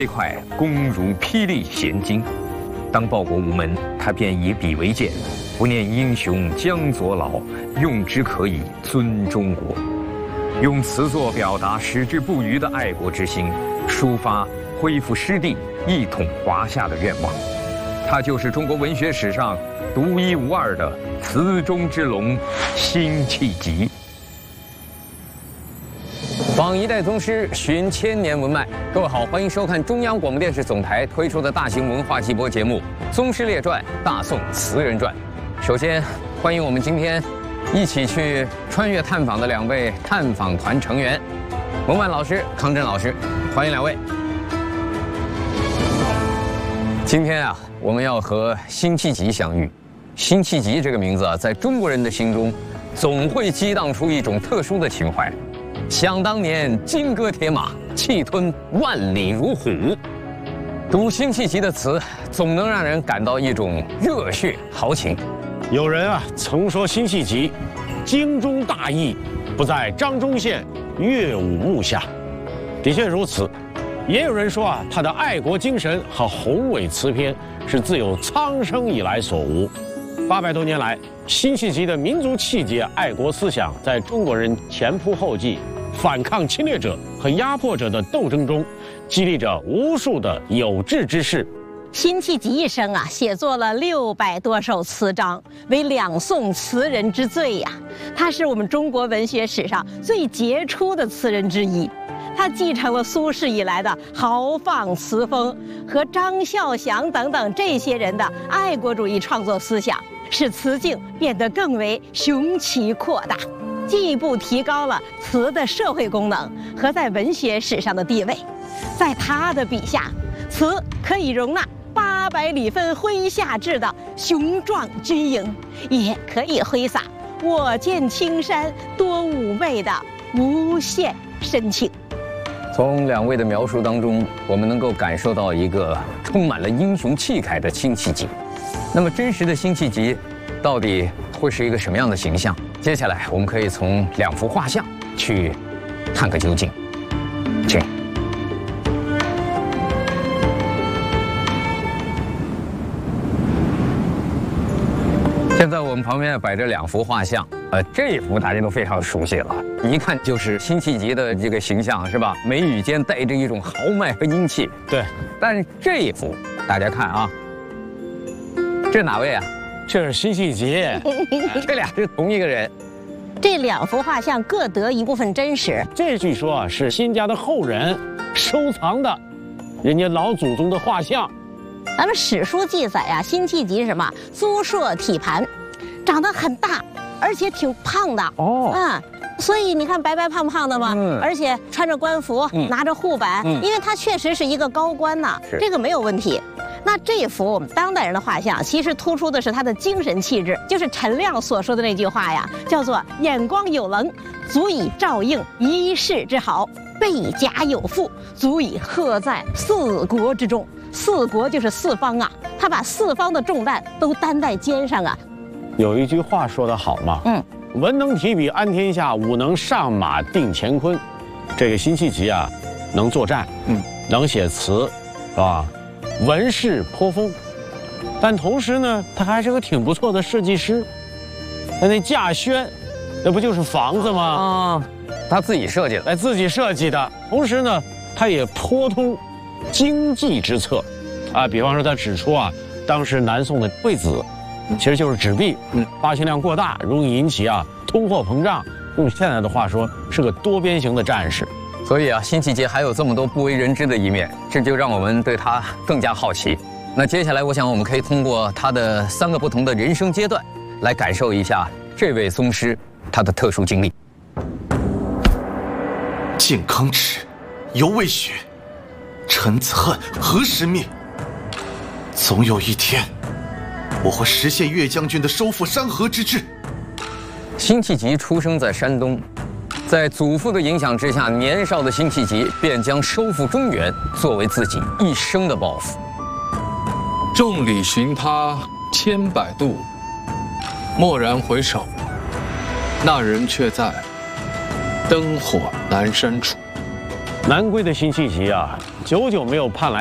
这块攻如霹雳弦惊。当报国无门，他便以笔为鉴，不念英雄江左老，用之可以尊中国。用词作表达矢志不渝的爱国之心，抒发恢复失地、一统华夏的愿望。他就是中国文学史上独一无二的词中之龙辛弃疾。访一代宗师，寻千年文脉。各位好，欢迎收看中央广播电视总台推出的大型文化季播节目《宗师列传·大宋词人传》。首先，欢迎我们今天一起去穿越探访的两位探访团成员，蒙万老师、康震老师，欢迎两位。今天啊，我们要和辛弃疾相遇。辛弃疾这个名字啊，在中国人的心中，总会激荡出一种特殊的情怀。想当年，金戈铁马，气吞万里如虎。读辛弃疾的词，总能让人感到一种热血豪情。 有人啊曾说辛弃疾，精忠大义，不在张忠县乐舞幕下。的确如此。也有人说啊，他的爱国精神和宏伟词篇是自有苍生以来所无。800多年来，辛弃疾的民族气节、爱国思想，在中国人前仆后继、反抗侵略者和压迫者的斗争中，激励着无数的有志之士。 辛弃疾一生啊，写作了600多首词章，为两宋词人之最呀。他是我们中国文学史上最杰出的词人之一。他继承了苏轼以来的豪放词风和张孝祥等等这些人的爱国主义创作思想，使词境变得更为雄奇阔大，进一步提高了词的社会功能和在文学史上的地位。在他的笔下，词可以容纳800里分麾下炙的雄壮军营，也可以挥洒我见青山多妩媚的无限深情。 从两位的描述当中，我们能够感受到一个充满了英雄气概的辛弃疾。那么，真实的辛弃疾到底会是一个什么样的形象？接下来，我们可以从2幅画像去探个究竟。请。现在我们旁边摆着2幅画像，这一幅大家都非常熟悉了，一看就是辛弃疾的这个形象，是吧？眉宇间带着一种豪迈和英气。 对， 但是这一幅，大家看啊，这哪位啊？ 这是辛弃疾， 这俩是同一个人。 这2幅画像各得一部分真实。 这据说啊是辛家的后人收藏的，人家老祖宗的画像。 咱们史书记载啊，辛弃疾是什么？粗硕体盘，长得很大，而且挺胖的。所以你看白白胖胖的嘛，而且穿着官服，拿着护板，因为他确实是一个高官呐，这个没有问题。那这幅我们当代人的画像，其实突出的是他的精神气质，就是陈亮所说的那句话呀，叫做眼光有棱，足以照应一世之好；背甲有负，足以喝在4国之中。4国就是4方啊，他把4方的重担都担在肩上啊。 有一句话说得好嘛，文能提笔安天下，武能上马定乾坤。这个辛弃疾啊，能作战，能写词，是吧？文饰颇丰，但同时呢，他还是个挺不错的设计师。那稼轩，那不就是房子吗？ 他自己设计的， 自己设计的。同时呢，他也颇通经济之策，比方说他指出啊，当时南宋的贵子，其实就是纸币，发行量过大，容易引起通货膨胀。用现在的话说，是个多边形的战士。 所以啊，辛弃疾还有这么多不为人知的一面，这就让我们对他更加好奇。那接下来，我想我们可以通过他的3个不同的人生阶段，来感受一下这位宗师他的特殊经历。 健康耻，犹未雪，臣子恨何时灭？总有一天，我会实现岳将军的收复山河之志。 辛弃疾出生在山东，在祖父的影响之下，年少的辛弃疾便将收复中原作为自己一生的抱负。 众里寻他千百度，蓦然回首，那人却在灯火阑珊处。 南归的辛弃疾久久没有盼来